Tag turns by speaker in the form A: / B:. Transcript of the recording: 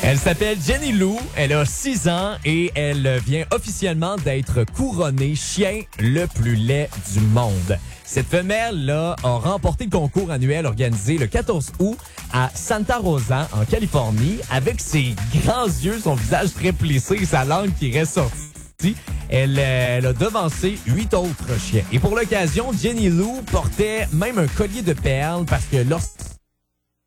A: Elle s'appelle Jenny Lou, elle a 6 ans et elle vient officiellement d'être couronnée chien le plus laid du monde. Cette femelle-là a remporté le concours annuel organisé le 14 août à Santa Rosa, en Californie, avec ses grands yeux, son visage très plissé et sa langue qui reste sortie. Elle a devancé 8 autres chiens. Et pour l'occasion, Jenny Lou portait même un collier de perles parce que lorsqu'elle